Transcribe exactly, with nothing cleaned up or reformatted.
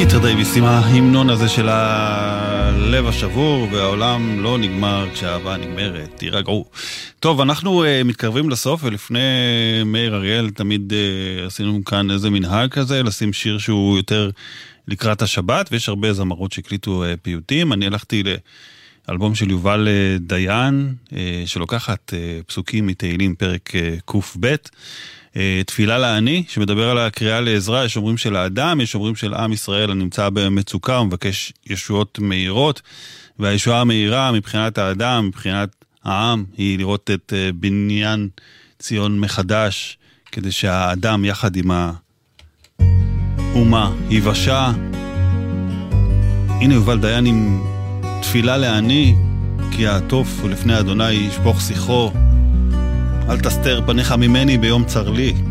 קיטר דייוויס עם ההמנון הזה של הלב השבור, והעולם לא נגמר כשהאהבה נגמרת, תירגעו. טוב, אנחנו uh, מתקרבים לסוף, ולפני מאיר אריאל תמיד uh, עשינו כאן איזה מנהג כזה, לשים שיר שהוא יותר לקראת השבת, ויש הרבה זמרות שהקליטו uh, פיוטים. אני הלכתי לאלבום של יובל uh, דיין, uh, שלוקחת uh, פסוקים מתהילים פרק uh, ק"ב, תפילה לעני, שמדבר על הקריאה לעזרה. יש אומרים של האדם, יש אומרים של עם ישראל הנמצא במצוקה, הוא מבקש ישועות מהירות, והישועה המהירה מבחינת האדם, מבחינת העם, היא לראות את בניין ציון מחדש, כדי שהאדם יחד עם האומה ייוושע. הנה יובל דיין עם תפילה לעני, כי העטוף ולפני אדוני ישפוך שיחו, אל תסתר פניך ממני ביום צר לי.